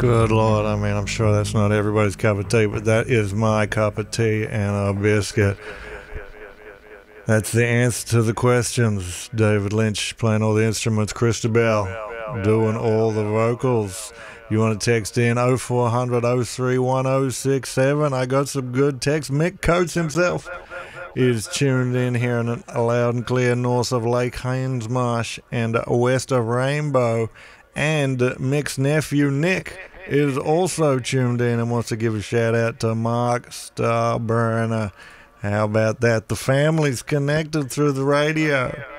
Good Lord, I mean, I'm sure that's not everybody's cup of tea, but that is my cup of tea and a biscuit. That's the answer to the questions. David Lynch playing all the instruments, Christabel doing all the vocals. You want to text in 0400 031 067. I got some good text. Mick Coates himself is tuned in here in loud and clear north of Lake Hainesmarsh and west of Rainbow. And Mick's nephew Nick is also tuned in and wants to give a shout out to Mark Starburner. How about that? The family's connected through the radio.